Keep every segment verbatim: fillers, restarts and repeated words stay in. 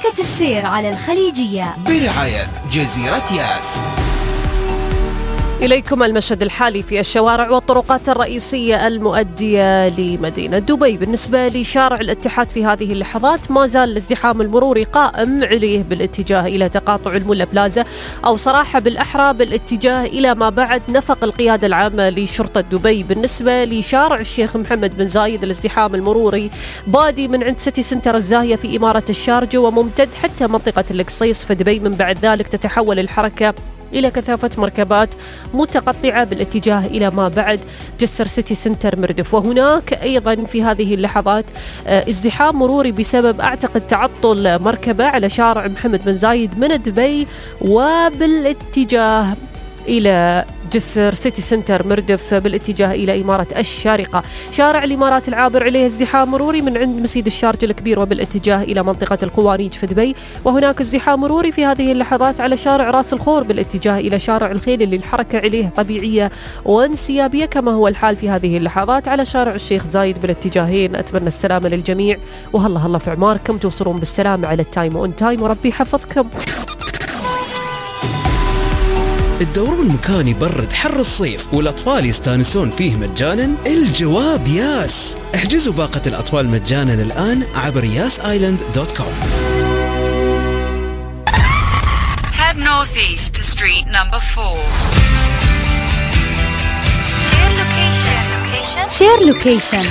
حركة السير على الخليجية برعاية جزيرة ياس. إليكم المشهد الحالي في الشوارع والطرقات الرئيسية المؤدية لمدينة دبي. بالنسبة لشارع الاتحاد في هذه اللحظات ما زال الازدحام المروري قائم عليه بالاتجاه إلى تقاطع المولا بلازا، أو صراحة بالأحرى بالاتجاه إلى ما بعد نفق القيادة العامة لشرطة دبي. بالنسبة لشارع الشيخ محمد بن زايد الازدحام المروري بادي من عند سيتي سنتر الزاهية في إمارة الشارجة وممتد حتى منطقة القصيص في دبي. من بعد ذلك تتحول الحركة إلى كثافة مركبات متقطعة بالاتجاه إلى ما بعد جسر سيتي سنتر مردف. وهناك أيضا في هذه اللحظات ازدحام مروري بسبب أعتقد تعطل مركبة على شارع محمد بن زايد من دبي وبالاتجاه إلى جسر سيتي سنتر مردف بالاتجاه إلى إمارة الشارقة. شارع الإمارات العابر عليه ازدحام مروري من عند مسجد الشارجة الكبير وبالاتجاه إلى منطقة الخواريج في دبي. وهناك ازدحام مروري في هذه اللحظات على شارع راس الخور بالاتجاه إلى شارع الخيل اللي الحركة عليه طبيعية وانسيابية، كما هو الحال في هذه اللحظات على شارع الشيخ زايد بالاتجاهين. أتمنى السلامة للجميع وهلا هلا في عماركم توصلون بالسلامة على التايم وان تايم وربي يحفظكم. الدورون مكان يبرد حر الصيف والأطفال يستانسون فيه مجانا؟ الجواب ياس. احجزوا باقة الأطفال مجانا الآن عبر ياس آيلاند دوت كوم. Head northeast to street number four. شير لوكيشن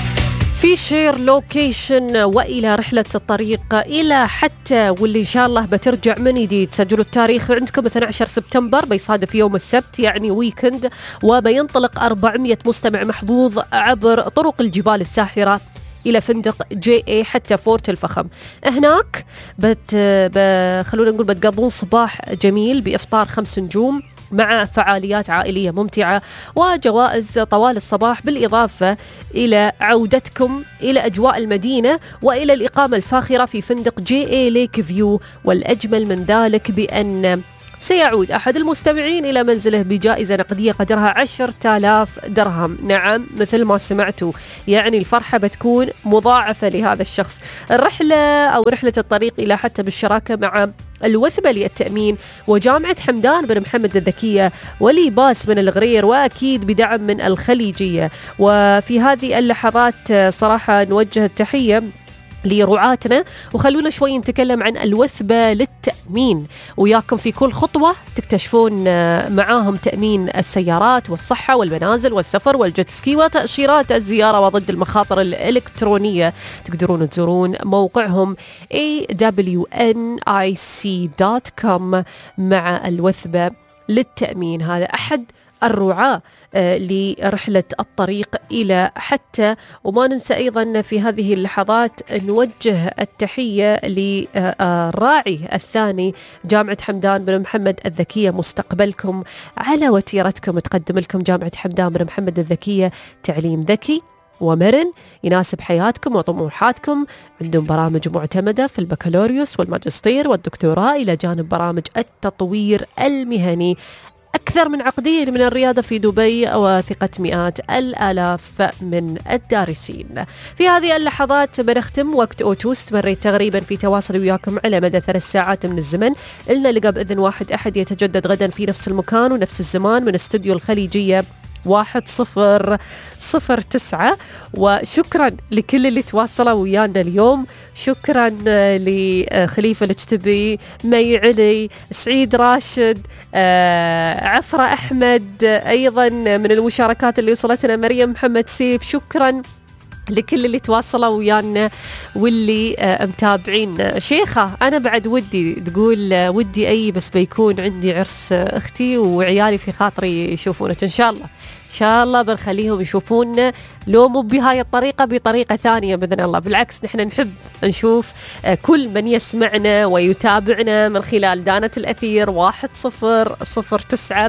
في شير لوكيشن وإلى رحلة الطريق إلى حتى واللي إن شاء الله بترجع من جديد. سجلوا التاريخ عندكم اثني عشر سبتمبر بيصادف يوم السبت يعني ويكند، وبينطلق أربعمئة مستمع محظوظ عبر طرق الجبال الساحرة إلى فندق جي اي حتى فورت الفخم. هناك بت خلونا نقول بتقضون صباح جميل بإفطار خمس نجوم مع فعاليات عائلية ممتعة وجوائز طوال الصباح، بالإضافة إلى عودتكم إلى أجواء المدينة وإلى الإقامة الفاخرة في فندق جي اي ليك فيو. والأجمل من ذلك بأن سيعود أحد المستمعين إلى منزله بجائزة نقدية قدرها عشرة آلاف درهم. نعم مثل ما سمعتوا، يعني الفرحة بتكون مضاعفة لهذا الشخص. الرحلة أو رحلة الطريق إلى حتى بالشراكة مع الوثبة للتأمين وجامعة حمدان بن محمد الذكية وليباس من الغرير، وأكيد بدعم من الخليجية. وفي هذه اللحظات صراحة نوجه التحية لرعاتنا، وخلونا شوي نتكلم عن الوثبة للتأمين وياكم في كل خطوة تكتشفون معاهم تأمين السيارات والصحة والمنازل والسفر والجتسكي وتأشيرات الزيارة وضد المخاطر الإلكترونية. تقدرون تزورون موقعهم إيه دبليو إن آي سي دوت كوم مع الوثبة للتأمين. هذا أحد الرعاة لرحلة الطريق إلى حتى. وما ننسى أيضا في هذه اللحظات نوجه التحية للراعي الثاني جامعة حمدان بن محمد الذكية. مستقبلكم على وتيرتكم، تقدم لكم جامعة حمدان بن محمد الذكية تعليم ذكي ومرن يناسب حياتكم وطموحاتكم. عندهم برامج معتمدة في البكالوريوس والماجستير والدكتوراه إلى جانب برامج التطوير المهني. أكثر من عقدية من الريادة في دبي وثقة مئات الآلاف من الدارسين. في هذه اللحظات بنختم وقت أوتو. استمريت تقريبا في تواصل وياكم على مدى ثلاث ساعات من الزمن. إلنا لقى بإذن واحد أحد يتجدد غدا في نفس المكان ونفس الزمان من استوديو الخليجية واحد صفر صفر تسعة. وشكرا لكل اللي تواصلوا ويانا اليوم. شكرا لخليفة الاجتبي، مي علي، سعيد راشد، عفرة أحمد، أيضا من المشاركات اللي وصلتنا مريم محمد سيف. شكرا لكل اللي تواصلوا ويانا واللي متابعين. شيخة أنا بعد ودي تقول ودي أي بس بيكون عندي عرس أختي وعيالي في خاطري يشوفونك. إن شاء الله إن شاء الله بنخليهم يشوفونا لو مو بهاي الطريقة بطريقة ثانية بإذن الله. بالعكس نحن نحب نشوف كل من يسمعنا ويتابعنا من خلال دانة الأثير واحد صفر صفر تسعة.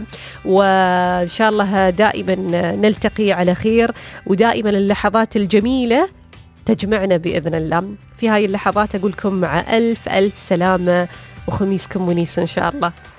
وإن شاء الله دائما نلتقي على خير ودائما اللحظات الجميلة تجمعنا بإذن الله. في هاي اللحظات أقولكم مع ألف ألف سلامة وخميسكم ونيس إن شاء الله.